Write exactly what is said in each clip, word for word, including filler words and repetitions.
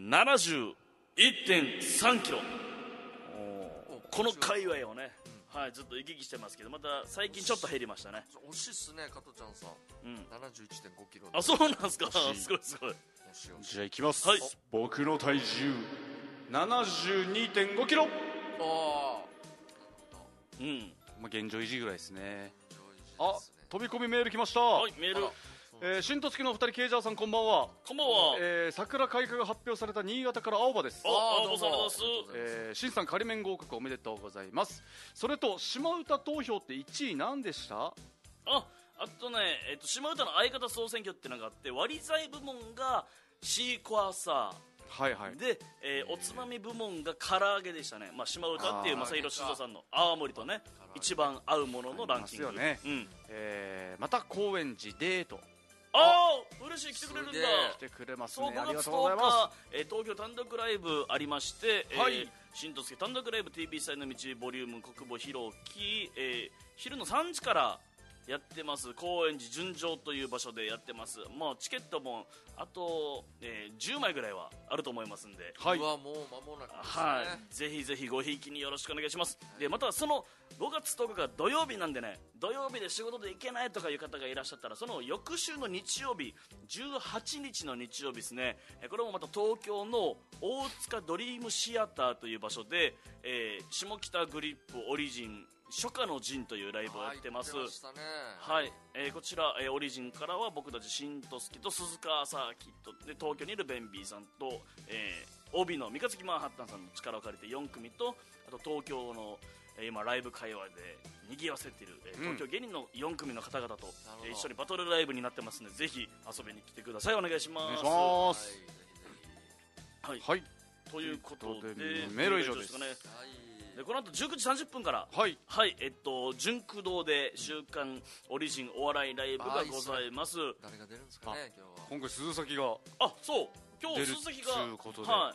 ななじゅういってんさんキロ、この界隈をね、はい、ずっと行き来してますけど、また最近ちょっと減りましたね。 惜しいっすね、加藤ちゃんさん、うん、ななじゅういってんごキロ。 あ、そうなんですか。すごいすごい。 じゃあいきます、 はい、 僕の体重 ななじゅうにてんごキロ。 ああ、 うん、 まあ、現状維持ぐらいですね。あ、飛び込みメール来ました。 はい、メール。 えー、新とつきのお二人、ケイジャーさんこんばんは。 こんばんは。 えー、桜開花が発表された新潟から青葉です。 あ、青葉さんです。 えー、新さん仮免合格おめでとうございます。それと島唄投票っていちい何でした？ あ、あとね、えっと、島唄の相方総選挙ってのがあって、割り剤部門がシークワーサー、 はいはい、 で、えー、おつまみ部門が唐揚げでしたね。まあ、島唄っていう正弘静さんの青森とね一番合うもののランキングますよね。うん、えー、また高円寺デート。 ああ、嬉しい、来てくれるんだ。 来てくれますね。 そう、ごがつとおか、えー、東京単独ライブありまして、はい、えー、新とつけ単独ライブ ティービー 祭の道ボリューム国母広木、えー、昼のさんじからやってます。高円寺純情という場所でやってます。まあ、チケットもあと、えー、じゅうまいぐらいはあると思いますんで、 はい、うわ、もう間もなくですね。 はい、ぜひぜひごひいきによろしくお願いします。はい、でまたそのごがつとおかが土曜日なんでね、土曜日で仕事で行けないとかいう方がいらっしゃったら、その翌週の日曜日、じゅうはちにちの日曜日ですね、これもまた東京の大塚ドリームシアターという場所で、えー、下北グリップオリジン初夏の陣というライブをやってます。 はい、ね、 はい、えー、こちら、えー、オリジンからは僕たち新とすきと鈴川サーキットで、東京にいるベンビーさんと、えー、帯の三日月マンハッタンさんの力を借りてよんくみと、あと東京の、えー、今ライブ界隈で賑わせている、えー、東京芸人のよんくみの方々と、うん、えー、一緒にバトルライブになってますので、ぜひ遊びに来てください。お願いします。 お願いします。 はい、 はい、 ということでメール以上ですね。でこの後じゅうくじさんじゅっぷんから、 はい、 はい、えっと純駆動で週刊オリジンお笑いライブがございます。 誰が出るんですかね、今日は。 今回鈴崎が、 あ、そう、今日鈴崎がということで、 はい、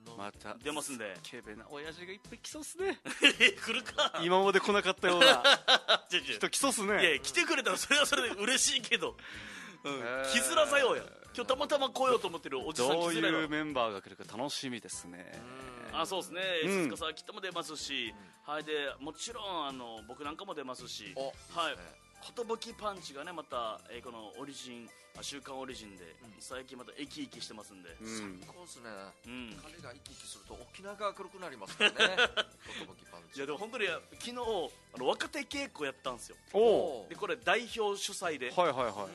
また出ますんで、 ケベな親父がいっぱい来そうっすね。 来るか。 今まで来なかったような人来そうっすね。 いや、来てくれたらそれはそれで嬉しいけど、うん、来づらさようや。今日たまたま来ようと思ってるおじさん来づらいわ。 どういうメンバーが来るか楽しみですね。 あ、そうですね、鈴鹿さんきっとも出ますし、うん、はい、でもちろんあの僕なんかも出ますし、はい、寿パンチがねまた、えー、このオリジン週刊オリジンで、うん、最近また生き生きしてますんで、 うん、最高ですね、うん、彼が生き生きすると沖縄が明るくなりますからね。寿パンチ、 いやでも本当に昨日あの若手稽古やったんですよ。おでこれ代表主催で、 はいはいはい、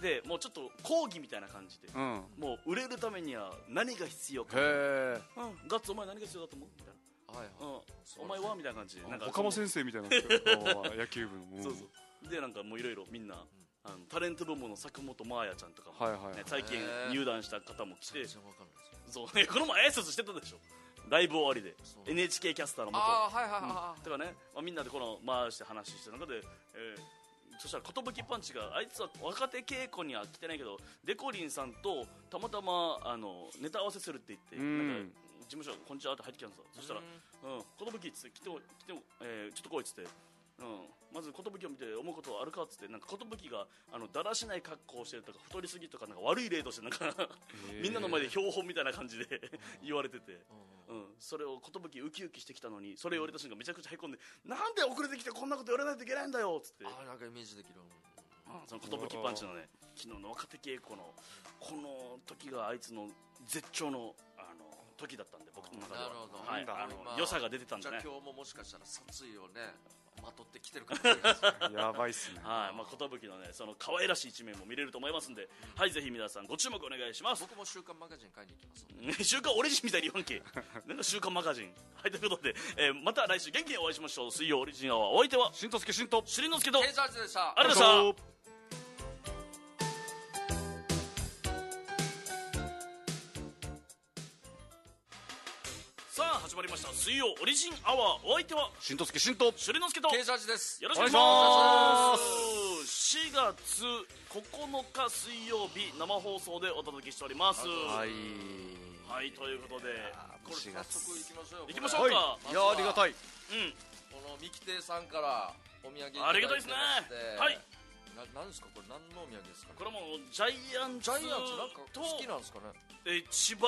でもうちょっと講義みたいな感じで、うん、もう売れるためには何が必要か、へえ、 うん、ガッツお前何が必要だと思うみたいな、はいはい、うん、お前はみたいな感じで、 なんか岡間先生みたいな野球部の、 そうそうでなんかもういろいろみんな、うん、あのタレント部門の坂本真綾ちゃんとかも、ね、はいはいはい、最近入団した方も来て、そうね、この前挨拶してたでしょ、ライブ終わりで エヌエイチケー キャスターの元、 あ、はいはいはい、 とかね、まあ、みんなでこの回して話してる中で、えーそしたら寿パンチがあいつは若手稽古には来てないけどデコリンさんとたまたまあのネタ合わせするって言って、なんか事務所こんにちはって入ってきたんですよ。そしたらうん寿っつって来ても来ても、えー、ちょっと来いっつって、うん、まず寿を見て思うことはあるかっつって、なんか寿があのだらしない格好をしてるとか太りすぎとかなんか悪い例としてなんかみんなの前で標本みたいな感じで言われてて、うん、それを寿ウキウキしてきたのに、それを言われた瞬間めちゃくちゃへこんで、なんで遅れてきてこんなこと言われないといけないんだよっつって、 あ、なんかイメージできる、 あ、その寿パンチのね昨日の若手稽古のこの時があいつの絶頂のあの時だったんで、僕の中では、はい、あの良さが出てたんでね。 じゃあ今日ももしかしたら殺意をねまとってきてるかもしれないですね。 やばいっすね。 はい、まあ、寿のねその可愛らしい一面も見れると思いますんで、うん、はい、ぜひ皆さんご注目お願いします。 僕も週刊マガジン買いに行きます。 週刊オリジンみたいに言わんけなんか週刊マガジン、はい、ということで、えー、また来週元気にお会いしましょう。水曜オリジンアワー、お相手はしんとすけしんとしりのすけとケイジャージでした。 ありがとうございました。さあ始まりました水曜オリジンアワー、お相手はしんとすけしんとしゅりのすけとケイジャージです。 よろしくお願いします。しがつここのか水曜日生放送でお届けしております。はいはい、ということでこれ早速行きましょうよ。 行きましょうか、 はい、いやありがたい、うん、 この三木亭さんからお土産いただいてまして、 ありがたいですね。はい、 な、なんですかこれ、何のお土産ですかね。 これもジャイアンツジャイアンツなんか好きなんですかね。 え千葉